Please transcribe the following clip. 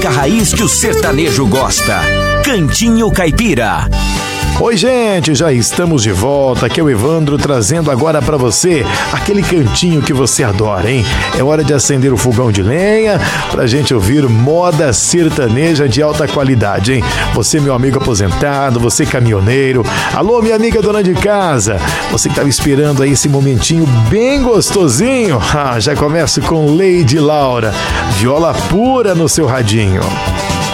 música raiz que o sertanejo gosta. Cantinho Caipira. Oi, gente, já estamos de volta. Aqui é o Evandro trazendo agora pra você aquele cantinho que você adora, hein? É hora de acender o fogão de lenha pra gente ouvir moda sertaneja de alta qualidade, hein? Você, meu amigo aposentado, você caminhoneiro, alô, minha amiga dona de casa, você que tava esperando aí esse momentinho bem gostosinho, já começo com Lady Laura, viola pura no seu radinho.